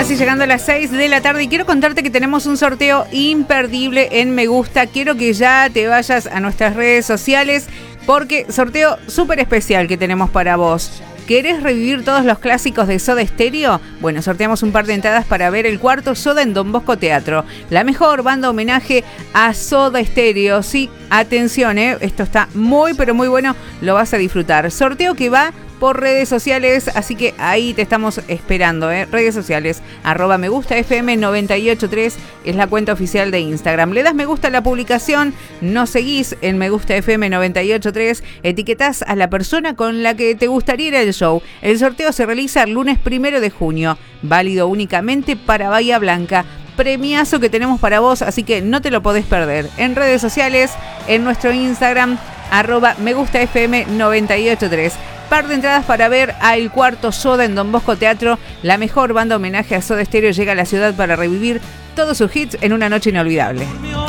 casi llegando a las 6 de la tarde y quiero contarte que tenemos un sorteo imperdible en Me Gusta. Quiero que ya te vayas a nuestras redes sociales porque sorteo súper especial que tenemos para vos. ¿Querés revivir todos los clásicos de Soda Stereo? Bueno, sorteamos un par de entradas para ver el cuarto Soda en Don Bosco Teatro. La mejor banda homenaje a Soda Stereo. Sí, atención, esto está muy pero muy bueno, lo vas a disfrutar. Sorteo que va por redes sociales, así que ahí te estamos esperando, redes sociales, @megustafm983 es la cuenta oficial de Instagram. Le das me gusta a la publicación, nos seguís en megustafm983, etiquetás a la persona con la que te gustaría ir al show. El sorteo se realiza el lunes 1 de junio, válido únicamente para Bahía Blanca. Premiazo que tenemos para vos, así que no te lo podés perder. En redes sociales, en nuestro Instagram, @megustafm983. Par de entradas para ver a El Cuarto Soda en Don Bosco Teatro. La mejor banda homenaje a Soda Stereo llega a la ciudad para revivir todos sus hits en una noche inolvidable.